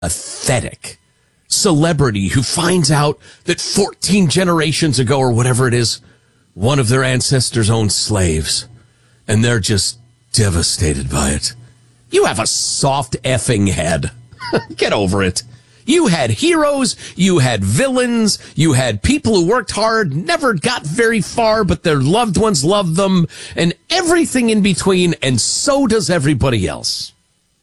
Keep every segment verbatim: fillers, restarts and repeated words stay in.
pathetic celebrity who finds out that fourteen generations ago or whatever it is, one of their ancestors owned slaves, and they're just devastated by it. You have a soft effing head. Get over it. You had heroes, you had villains, you had people who worked hard, never got very far, but their loved ones loved them, and everything in between, and so does everybody else.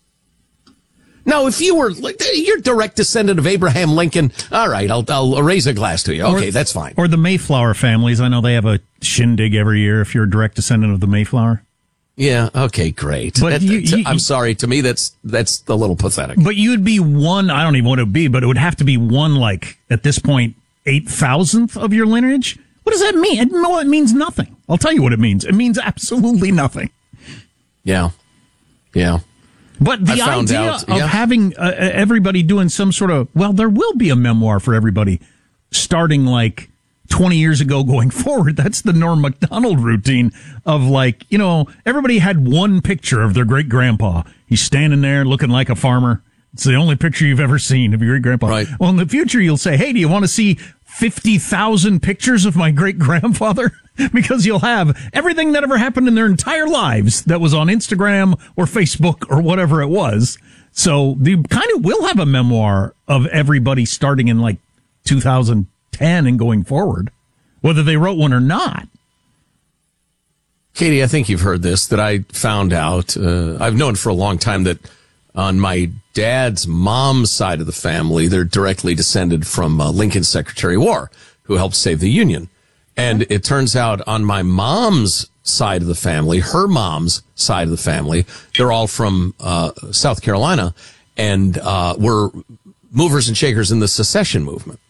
Now, if you were, you're direct descendant of Abraham Lincoln, all right, I'll, I'll raise a glass to you. Okay, or, that's fine. Or the Mayflower families. I know they have a shindig every year if you're a direct descendant of the Mayflower. Yeah, okay, great. But that, you, you, I'm sorry, to me, that's that's a little pathetic. But you'd be one, I don't even know what it would be, but it would have to be one, like, at this point, eight thousandth of your lineage? What does that mean? It, no, it means nothing. I'll tell you what it means. It means absolutely nothing. Yeah, yeah. But the idea out, of yeah. having uh, everybody doing some sort of, well, there will be a memoir for everybody starting like twenty years ago going forward. That's the Norm Macdonald routine of like, you know, everybody had one picture of their great grandpa. He's standing there looking like a farmer. It's the only picture you've ever seen of your great grandpa. Right. Well, in the future, you'll say, hey, do you want to see fifty thousand pictures of my great grandfather? Because you'll have everything that ever happened in their entire lives that was on Instagram or Facebook or whatever it was. So you kind of will have a memoir of everybody starting in like two thousand ten and going forward, whether they wrote one or not. Katie, I think you've heard this, that I found out, uh, I've known for a long time that on my dad's mom's side of the family, they're directly descended from uh, Lincoln's Secretary of War, who helped save the Union. And it turns out on my mom's side of the family, her mom's side of the family, they're all from uh, South Carolina, and uh, were movers and shakers in the secession movement.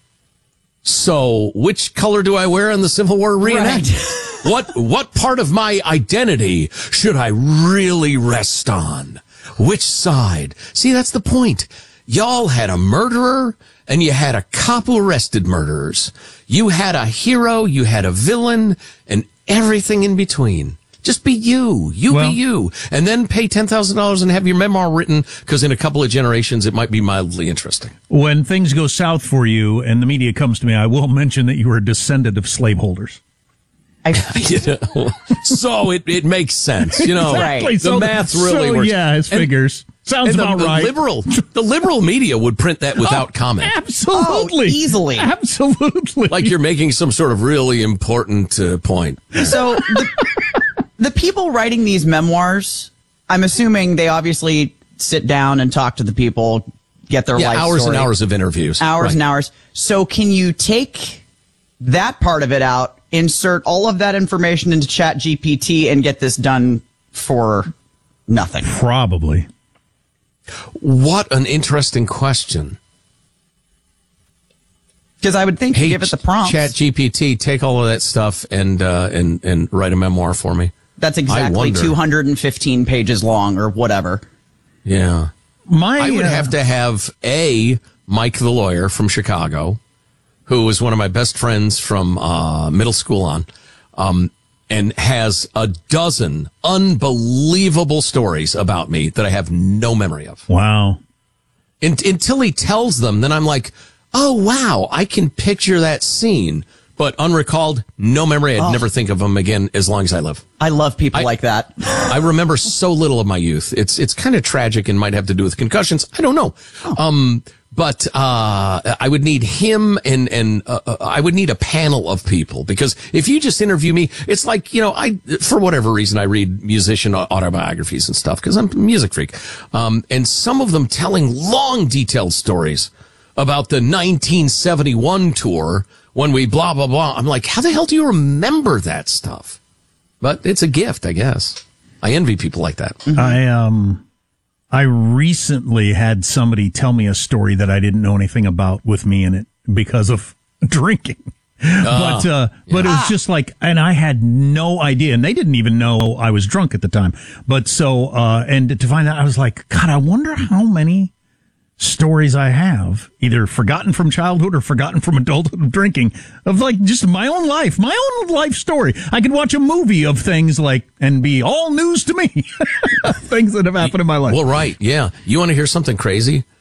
So which color do I wear in the Civil War reenactment? Right. What what part of my identity should I really rest on? Which side? See, that's the point. Y'all had a murderer, and you had a cop who arrested murderers. You had a hero, you had a villain, and everything in between. Just be you. You well, be you. And then pay ten thousand dollars and have your memoir written, because in a couple of generations, it might be mildly interesting. When things go south for you and the media comes to me, I will mention that you were a descendant of slaveholders. I, you know, so it, it makes sense. You know, exactly. The so, math really so, works. Yeah, it figures. Sounds the, about the right. Liberal, the liberal media would print that without oh, comment. Absolutely. Oh, easily. Absolutely. Like you're making some sort of really important uh, point. So the, the people writing these memoirs, I'm assuming they obviously sit down and talk to the people, get their yeah, life hours story. and hours of interviews. Hours right. and hours. So can you take that part of it out, insert all of that information into Chat G P T, and get this done for nothing? Probably. What an interesting question. Because I would think hey, you give it the prompts. Chat G P T, take all of that stuff and uh, and and write a memoir for me. That's exactly two hundred fifteen pages long or whatever. Yeah. My, I would uh, have to have a Mike the lawyer from Chicago, who was one of my best friends from uh, middle school on, um, and has a dozen unbelievable stories about me that I have no memory of. Wow. In, until he tells them, then I'm like, oh, wow, I can picture that scene. But unrecalled, no memory. I'd oh. never think of him again as long as I live. I love people I, like that. I remember so little of my youth. It's it's kind of tragic and might have to do with concussions. I don't know. Oh. Um, but uh, I would need him, and and uh, I would need a panel of people, because if you just interview me, it's like, you know, I for whatever reason I read musician autobiographies and stuff because I'm a music freak, um, and some of them telling long, detailed stories about the nineteen seventy-one tour when we blah blah blah. I'm like, how the hell do you remember that stuff? But it's a gift, I guess. I envy people like that. Mm-hmm. I um. I recently had somebody tell me a story that I didn't know anything about with me in it because of drinking. Uh, but, uh, yeah. but it was just like, and I had no idea, and they didn't even know I was drunk at the time. But so, uh, and to find out, I was like, God, I wonder how many stories I have, either forgotten from childhood or forgotten from adulthood of drinking, of like just my own life, my own life story. I could watch a movie of things like, and be all news to me. Things that have happened in my life. Well, right. Yeah. You want to hear something crazy?